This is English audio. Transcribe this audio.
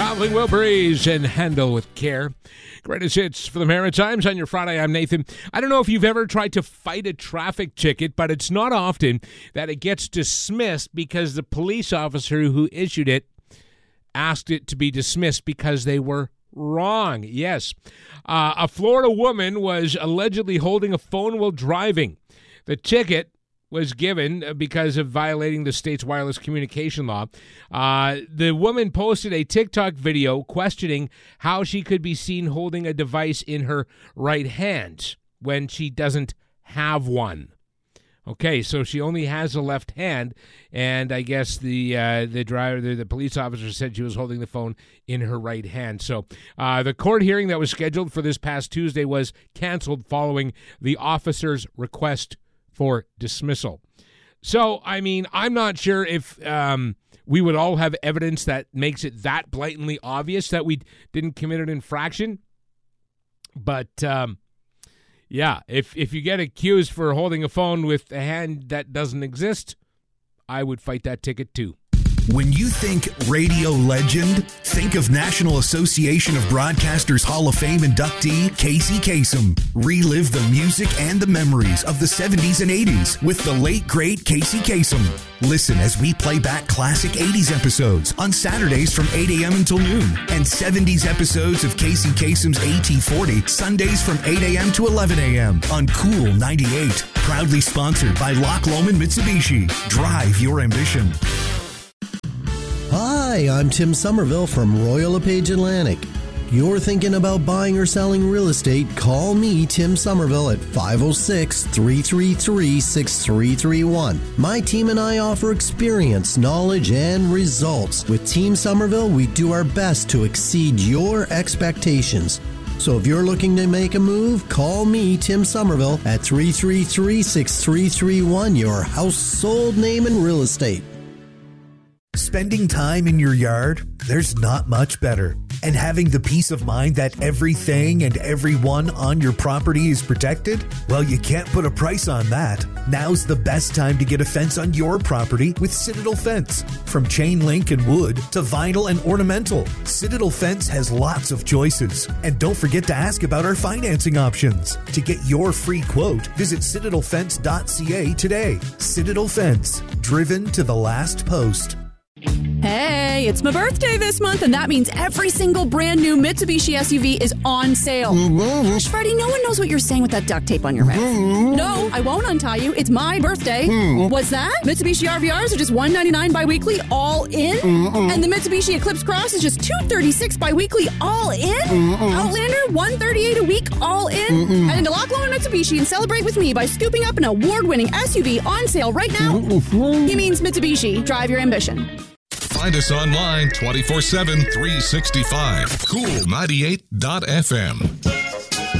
Traveling Wilburys and Handle with Care. Greatest hits for the Maritimes on your Friday. I'm Nathan. I don't know if you've ever tried to fight a traffic ticket, but it's not often that it gets dismissed because the police officer who issued it asked it to be dismissed because they were wrong. Yes. A Florida woman was allegedly holding a phone while driving. The ticket was given because of violating the state's wireless communication law. The woman posted a TikTok video questioning how she could be seen holding a device in her right hand when she doesn't have one. Okay, so she only has a left hand, and I guess the police officer said she was holding the phone in her right hand. So the court hearing that was scheduled for this past Tuesday was canceled following the officer's request for dismissal. So, I mean, I'm not sure if we would all have evidence that makes it that blatantly obvious that we didn't commit an infraction. But, yeah, if you get accused for holding a phone with a hand that doesn't exist, I would fight that ticket too. When you think radio legend, think of National Association of Broadcasters Hall of Fame inductee Casey Kasem. Relive the music and the memories of the 70s and 80s with the late, great Casey Kasem. Listen as we play back classic 80s episodes on Saturdays from 8 a.m. until noon and 70s episodes of Casey Kasem's AT40 Sundays from 8 a.m. to 11 a.m. on Cool 98. Proudly sponsored by Loch Lomond Mitsubishi. Drive your ambition. Hi, I'm Tim Somerville from Royal LePage Atlantic. You're thinking about buying or selling real estate, call me, Tim Somerville, at 506-333-6331. My team and I offer experience, knowledge, and results. With Team Somerville, we do our best to exceed your expectations. So if you're looking to make a move, call me, Tim Somerville, at 333-6331, your household name in real estate. Spending time in your yard, there's not much better. And having the peace of mind that everything and everyone on your property is protected? Well, you can't put a price on that. Now's the best time to get a fence on your property with Citadel Fence. From chain link and wood to vinyl and ornamental, Citadel Fence has lots of choices. And don't forget to ask about our financing options. To get your free quote, visit citadelfence.ca today. Citadel Fence, driven to the last post. Hey, it's my birthday this month, and that means every single brand new Mitsubishi SUV is on sale. Freddie, no one knows what you're saying with that duct tape on your mouth. No, I won't untie you. It's my birthday. What's that? Mitsubishi RVRs are just $199 bi-weekly, all in? And the Mitsubishi Eclipse Cross is just $236 bi-weekly, all in? Outlander, $138 a week, all in? Head into Loch Lomond Mitsubishi and celebrate with me by scooping up an award-winning SUV on sale right now. He means Mitsubishi. Drive your ambition. Find us online 24/7, 365. Cool98.fm.